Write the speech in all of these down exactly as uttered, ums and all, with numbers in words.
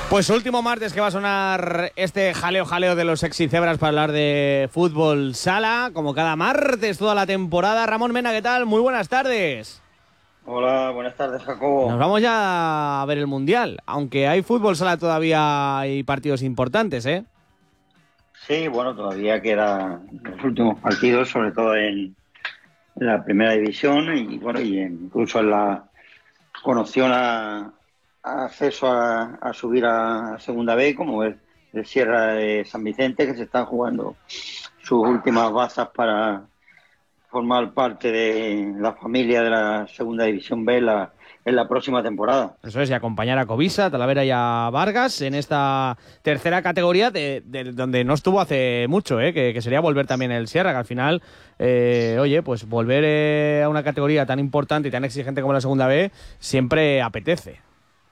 Pues último martes que va a sonar este jaleo jaleo de los sexy cebras para hablar de fútbol sala, como cada martes toda la temporada. Ramón Mena, ¿qué tal? Muy buenas tardes. Hola, buenas tardes, Jacobo. Nos vamos ya a ver el Mundial, aunque hay fútbol sala todavía, hay partidos importantes, ¿eh? Sí, bueno, todavía quedan los últimos partidos, sobre todo en, en la primera división y bueno, y en, incluso en la con opción a, a acceso a, a subir a segunda B, como es el Sierra de San Vicente, que se están jugando sus últimas bazas para formar parte de la familia de la segunda división B en la, en la próxima temporada. Eso es, y acompañar a Covisa, Talavera y a Vargas en esta tercera categoría de, de donde no estuvo hace mucho, ¿eh? que, que sería volver también el Sierra, que al final, eh, oye, pues volver eh, a una categoría tan importante y tan exigente como la segunda B siempre apetece.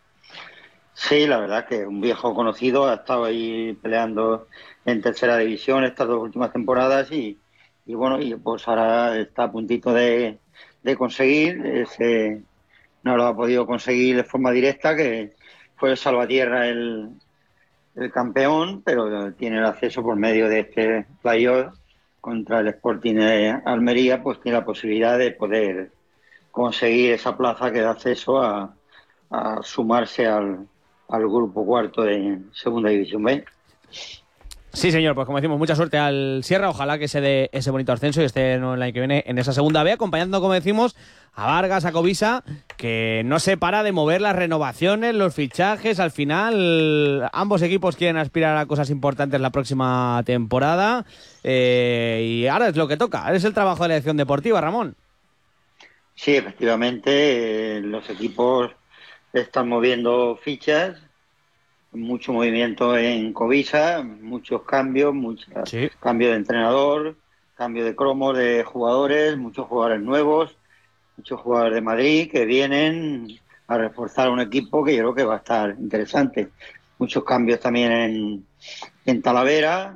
Sí, la verdad que un viejo conocido, ha estado ahí peleando en tercera división estas dos últimas temporadas y, y bueno, y pues ahora está a puntito de, de conseguir ese. No lo ha podido conseguir de forma directa, que fue el Salvatierra el, el campeón, pero tiene el acceso por medio de este playoff contra el Sporting de Almería, pues tiene la posibilidad de poder conseguir esa plaza que da acceso a, a sumarse al, al grupo cuarto de Segunda División B. Sí, señor, pues como decimos, mucha suerte al Sierra, ojalá que se dé ese bonito ascenso y esté el año que viene en esa segunda B, acompañando, como decimos, a Vargas, a Covisa, que no se para de mover las renovaciones, los fichajes. Al final, ambos equipos quieren aspirar a cosas importantes la próxima temporada, eh, y ahora es lo que toca, es el trabajo de la dirección deportiva, Ramón. Sí, efectivamente, eh, los equipos están moviendo fichas, mucho movimiento en Covisa, muchos cambios, muchos Sí. cambios de entrenador, cambio de cromos de jugadores, muchos jugadores nuevos, muchos jugadores de Madrid que vienen a reforzar un equipo que yo creo que va a estar interesante. Muchos cambios también en, en Talavera,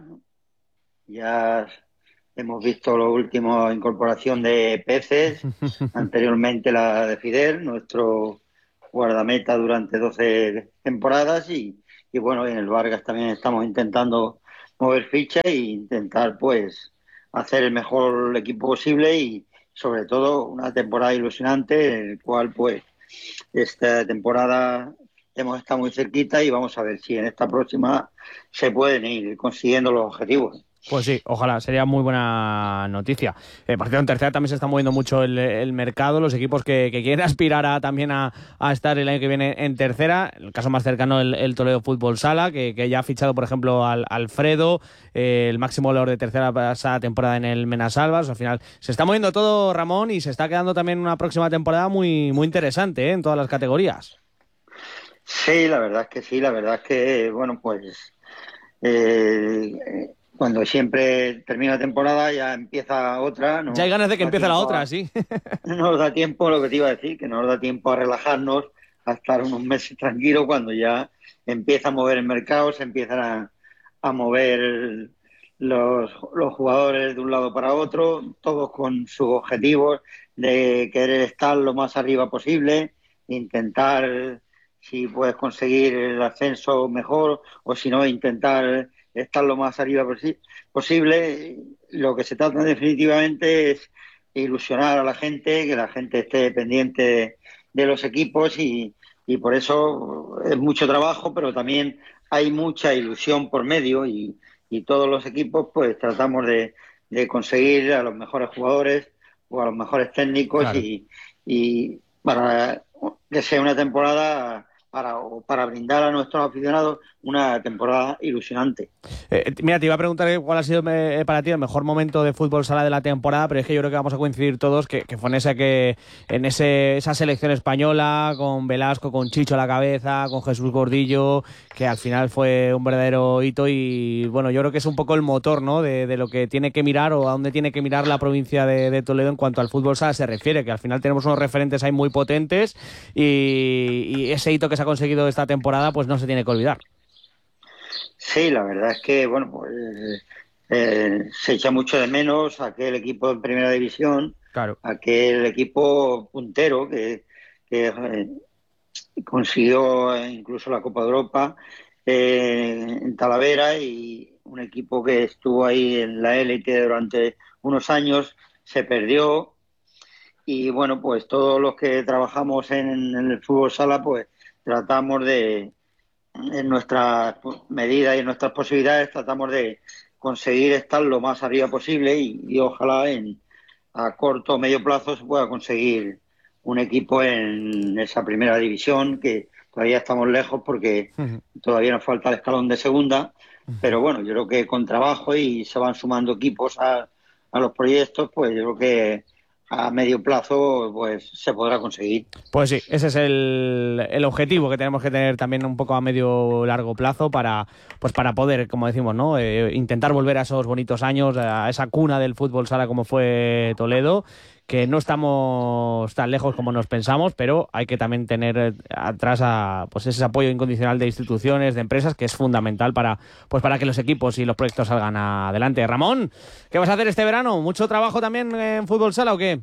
ya hemos visto la última incorporación de Peces, anteriormente la de Fidel, nuestro guardameta durante doce temporadas y, y bueno, en el Vargas también estamos intentando mover fichas e intentar pues hacer el mejor equipo posible y sobre todo una temporada ilusionante en el cual pues esta temporada hemos estado muy cerquita y vamos a ver si en esta próxima se pueden ir consiguiendo los objetivos. Pues sí, ojalá, sería muy buena noticia. Eh, por cierto, en tercera también se está moviendo mucho el, el mercado, los equipos que, que quieren aspirar a, también a, a estar el año que viene en tercera. El caso más cercano, el, el Toledo Fútbol Sala, que, que ya ha fichado, por ejemplo, al Alfredo, eh, el máximo goleador de tercera pasada temporada en el Menasalvas. Al final se está moviendo todo, Ramón, y se está quedando también una próxima temporada muy, muy interesante, ¿eh? En todas las categorías. Sí, la verdad es que sí, la verdad es que, bueno, pues eh, cuando siempre termina la temporada ya empieza otra, Ya hay no ganas de que da empiece la tiempo otra, a, sí. no nos da tiempo, lo que te iba a decir, que no nos da tiempo a relajarnos, a estar unos meses tranquilos cuando ya empieza a mover el mercado, se empiezan a, a mover los, los jugadores de un lado para otro, todos con sus objetivos de querer estar lo más arriba posible, intentar, si puedes conseguir el ascenso mejor, o si no, intentar estar lo más arriba posi- posible. Lo que se trata definitivamente es ilusionar a la gente, que la gente esté pendiente de, de los equipos y, y por eso es mucho trabajo, pero también hay mucha ilusión por medio y, y todos los equipos pues tratamos de, de conseguir a los mejores jugadores o a los mejores técnicos Claro. y, y para que sea una temporada para, para brindar a nuestros aficionados una temporada ilusionante. Eh, mira, te iba a preguntar cuál ha sido eh, para ti el mejor momento de fútbol sala de la temporada, pero es que yo creo que vamos a coincidir todos que, que fue en ese que en ese esa selección española con Velasco, con Chicho a la cabeza, con Jesús Gordillo, que al final fue un verdadero hito y bueno, yo creo que es un poco el motor, ¿no? de, de lo que tiene que mirar o a dónde tiene que mirar la provincia de, de Toledo en cuanto al fútbol sala se refiere, que al final tenemos unos referentes ahí muy potentes y, y ese hito que se ha conseguido esta temporada pues no se tiene que olvidar. Sí, la verdad es que, bueno, pues eh, se echa mucho de menos aquel equipo en primera división, Claro. aquel equipo puntero que, que eh, consiguió incluso la Copa de Europa eh, en Talavera, y un equipo que estuvo ahí en la élite durante unos años, se perdió. Y bueno, pues todos los que trabajamos en, en el fútbol sala, pues tratamos de, en nuestras medidas y en nuestras posibilidades, tratamos de conseguir estar lo más arriba posible, y, y ojalá en a corto o medio plazo se pueda conseguir un equipo en esa primera división, que todavía estamos lejos porque todavía nos falta el escalón de segunda, pero bueno, yo creo que con trabajo y se van sumando equipos a, a los proyectos, pues yo creo que a medio plazo pues se podrá conseguir. Pues sí, ese es el, el objetivo que tenemos que tener también un poco a medio largo plazo para, pues para poder, como decimos, ¿no? Eh, intentar volver a esos bonitos años, a esa cuna del fútbol sala como fue Toledo, que no estamos tan lejos como nos pensamos, pero hay que también tener atrás a, pues ese apoyo incondicional de instituciones, de empresas, que es fundamental para, pues para que los equipos y los proyectos salgan adelante. Ramón, ¿qué vas a hacer este verano? ¿Mucho trabajo también en fútbol sala o qué?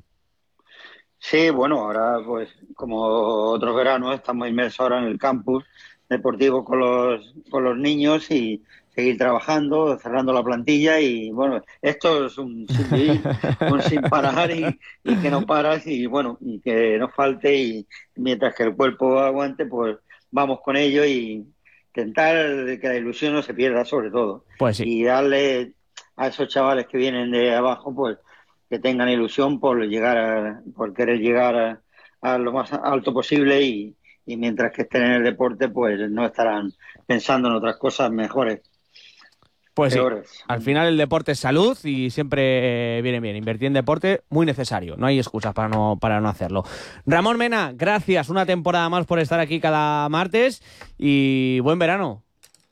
Sí, bueno, ahora pues como otros veranos estamos inmersos ahora en el campus deportivo con los, con los niños, y seguir trabajando, cerrando la plantilla, y bueno, esto es un sin vivir, un sin parar, y, y que no paras, y bueno, y que no falte, y mientras que el cuerpo aguante, pues vamos con ello, y intentar que la ilusión no se pierda sobre todo, Pues sí. y darle a esos chavales que vienen de abajo, pues que tengan ilusión por llegar a, por querer llegar a, a lo más alto posible, y, y mientras que estén en el deporte, pues no estarán pensando en otras cosas mejores, Pues sí, peores. al final el deporte es salud y siempre viene bien. Invertir en deporte, muy necesario. No hay excusas para no, para no hacerlo. Ramón Mena, gracias una temporada más por estar aquí cada martes y buen verano.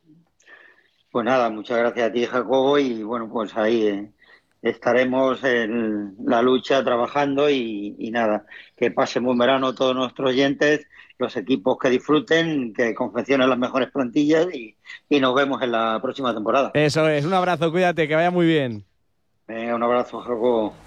Pues nada, muchas gracias a ti, Jacobo, y bueno, pues ahí eh, estaremos en la lucha trabajando, y, y nada, que pasen buen verano todos nuestros oyentes, los equipos que disfruten, que confeccionen las mejores plantillas, y, y nos vemos en la próxima temporada. Eso es, un abrazo, cuídate, que vaya muy bien. Venga, un abrazo, Jacobo.